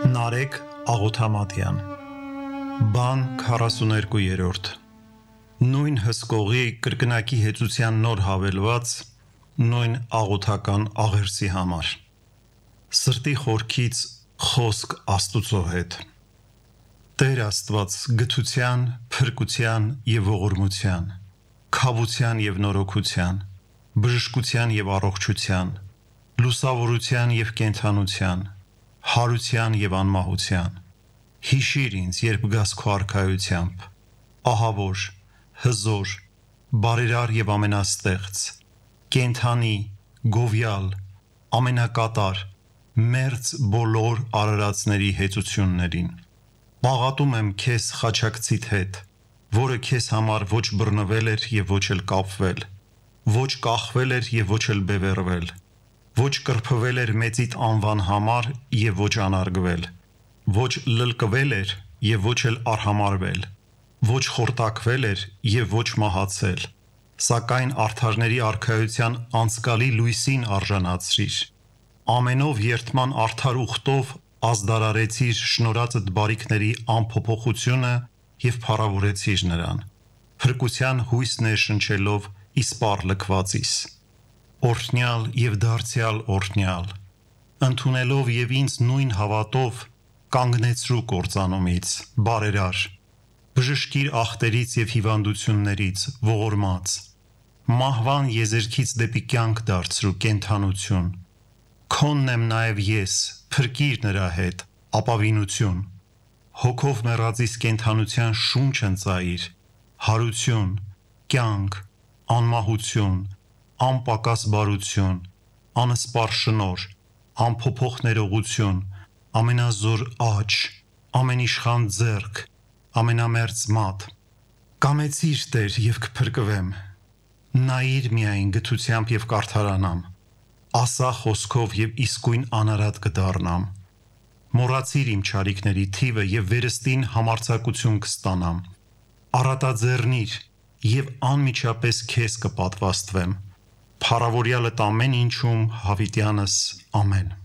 Նարեկ Աղոթամատյան Բան 42-րդ Նույն հսկողի կրկնակի հեծության նոր հավելված նույն աղոթական աղերսի համար Սրտի խորքից խոսք Աստուծո հետ Տեր Աստված գթության, փրկության և ողորմության, քավության և նորոգության, բժշկության և առողջության, լուսավորության և կենդանության, հարության և անմահության, հիշիր ինձ, երբ գաս քո արքայությամբ, ահավոր, հզոր, բարերար և ամենաստեղծ, կենդանի, գովյալ, ամենակատար, մերձ բոլոր արարածների հեծություններին։ Պաղատում եմ քեզ խաչակցիդ հետ, որը քեզ համար ոչ բռնվել էր և ոչ էլ կապվել, ոչ կախվել էր և ոչ էլ բևեռվել, ոչ կրբվել էր մեծիդ անվան համար և ոչ անարգվել, ոչ լլկվել էր և ոչ էլ արհամարհվել, ոչ խորտակվել էր և ոչ մահացել, սակայն արդարների արքայության անցկալի լույսին արժանացրիր, ամենով երդման արդար ուխտով ազդարարեցիր շնորհածդ բարիքների անփոփոխությունը և փառավորեցիր նրան, փրկության հույս ներշնչելով իսպառ լքվածիս, օրհնյալ և դարձյալ օրհնյալ, ընդունելով և ինձ նույն հավատով կանգնեցրու կործանումից, բարերար, բժշկիր ախտերից և հիվանդություններից, ողորմած, մահվան եզերքից դեպի կյանք դարձրու, կենդանություն, քոնն եմ նաև ես, փրկիր նրա հետ, ապավինություն, հոգով մեռածիս կենդանության շունչ ընծայիր, հարություն, կյանք, անմահություն, անպակաս բարություն, անսպառ շնորհ, անփոփոխ ներողություն, ամենազոր աջ, ամենիշխան ձեռք, ամենամերձ մատ, կամեցիր Տեր և կփրկվեմ, նայիր միայն գթությամբ և կարդարանամ, ասա խոսքով և իսկույն անարատ կդառնամ, մոռացիր իմ չարիքների թիվը և վերստին համարձակություն կստանամ, առատաձեռնիր և անմիջապես քեզ կպատվաստվեմ, փառավորյալդ ամեն ինչում հավիտյանս, ամեն